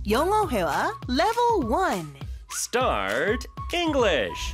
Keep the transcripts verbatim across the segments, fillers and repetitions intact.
영어 회화 Level one. Start English.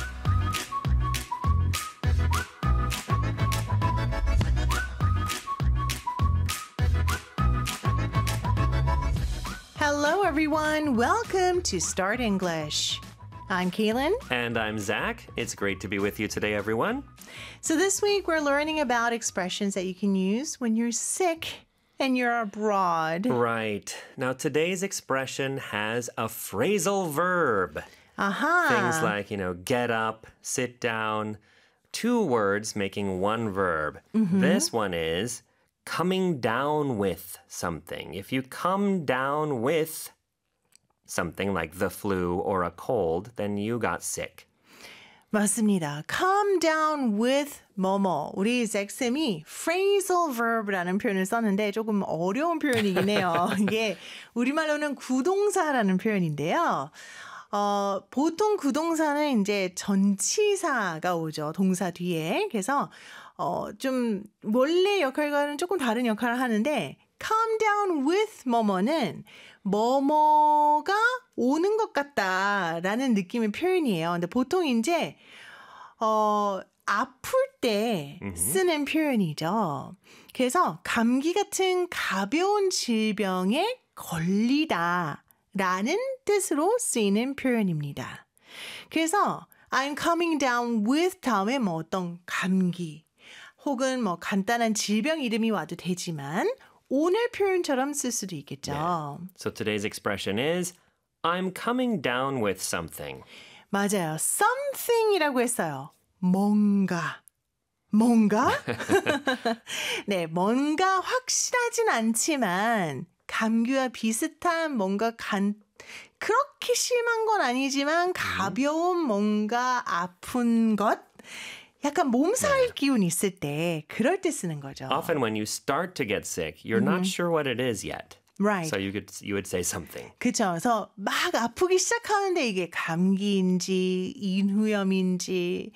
Hello everyone, welcome to Start English. I'm Kaylin. And I'm Zach. It's great to be with you today, everyone. So this week we're learning about expressions that you can use when you're sick and you're abroad. Right. Now, today's expression has a phrasal verb. Aha. Things like, you know, get up, sit down. Two words making one verb. Mm-hmm. This one is coming down with something. If you come down with something like the flu or a cold, then you got sick. 맞습니다. Calm down with 뭐뭐. 우리 잭쌤이 phrasal verb라는 표현을 썼는데 조금 어려운 표현이긴 해요. 이게 우리말로는 구동사라는 표현인데요. 어, 보통 구동사는 이제 전치사가 오죠. 동사 뒤에. 그래서 어, 좀 원래 역할과는 조금 다른 역할을 하는데 calm down with 뭐뭐는 뭐뭐가 오는 것 같다라는 느낌의 표현이에요. 근데 보통 이제 어, 아플 때 쓰는 표현이죠. 그래서 감기 같은 가벼운 질병에 걸리다라는 뜻으로 쓰이는 표현입니다. 그래서 I'm coming down with 다음에 뭐 어떤 감기 혹은 뭐 간단한 질병 이름이 와도 되지만 오늘 표현처럼 쓸 수도 있겠죠. Yeah. So today's expression is I'm coming down with something. 맞아요. something이라고 했어요. 뭔가. 뭔가? 네, 뭔가 확실하진 않지만 감기와 비슷한 뭔가 간 그렇게 심한 건 아니지만 가벼운 뭔가 아픈 것? 약간 몸살 기운 있을 때 그럴 때 쓰는 거죠. Often when you start to get sick, you're Mm-hmm. not sure what it is yet. Right. So you could you would say something. 그렇죠. 그래서 막 아프기 시작하는데 이게 감기인지 인후염인지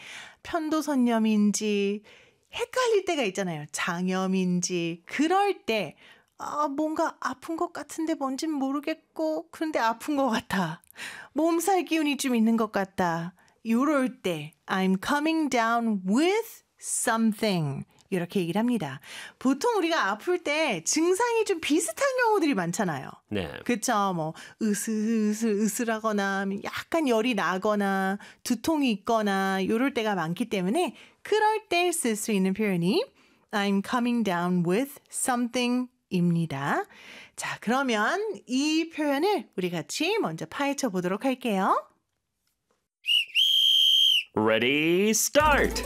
편도선염인지 헷갈릴 때가 있잖아요. 장염인지 그럴 때 아, 뭔가 아픈 것 같은데 뭔진 모르겠고 그런데 아픈 것 같아. 몸살 기운이 좀 있는 것 같다. 이럴 때 I'm coming down with something 이렇게 얘기를 합니다. 보통 우리가 아플 때 증상이 좀 비슷한 경우들이 많잖아요. 네. 그렇죠. 뭐 으슬으슬 으슬하거나 약간 열이 나거나 두통이 있거나 이럴 때가 많기 때문에 그럴 때 쓸 수 있는 표현이 I'm coming down with something입니다. 자, 그러면 이 표현을 우리 같이 먼저 파헤쳐 보도록 할게요. Ready, start!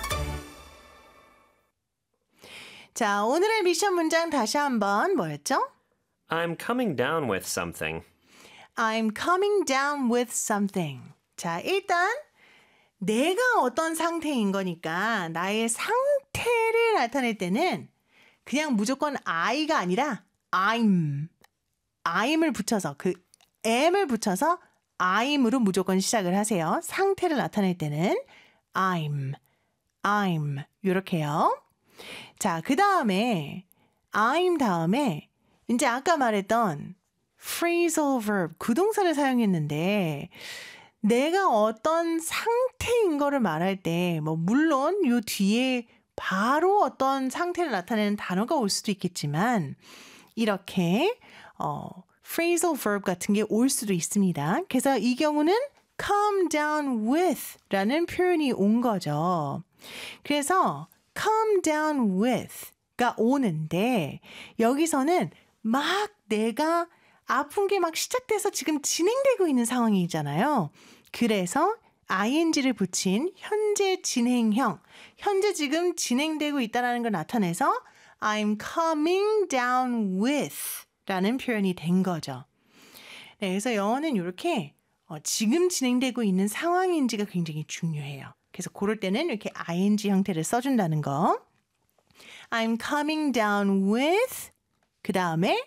자, 오늘의 미션 문장 다시 한번 뭐였죠? I'm coming down with something. I'm coming down with something. 자, 일단 내가 어떤 상태인 거니까 나의 상태를 나타낼 때는 그냥 무조건 I가 아니라 I'm. I'm을 붙여서 그 M을 붙여서 I'm으로 무조건 시작을 하세요. 상태를 나타낼 때는 I'm, I'm 이렇게요. 자, 그 다음에 I'm 다음에 이제 아까 말했던 phrasal verb, 구동사를 사용했는데 내가 어떤 상태인 거를 말할 때 뭐 물론 요 뒤에 바로 어떤 상태를 나타내는 단어가 올 수도 있겠지만 이렇게 어, phrasal verb 같은 게 올 수도 있습니다. 그래서 이 경우는 come down with 라는 표현이 온 거죠. 그래서 come down with가 오는데 여기서는 막 내가 아픈 게 막 시작돼서 지금 진행되고 있는 상황이잖아요. 그래서 ing를 붙인 현재 진행형, 현재 지금 진행되고 있다는 걸 나타내서 I'm coming down with 라는 표현이 된 거죠. 네, 그래서 영어는 이렇게 어, 지금 진행되고 있는 상황인지가 굉장히 중요해요. 그래서 그럴 때는 이렇게 ing 형태를 써준다는 거. I'm coming down with 그 다음에